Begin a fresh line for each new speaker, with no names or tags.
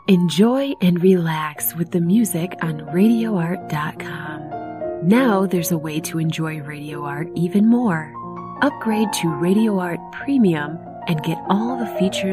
Enjoy and relax with the music on RadioArt.com. Now there's a way to enjoy Radio Art even more. Upgrade to Radio Art Premium and get all the features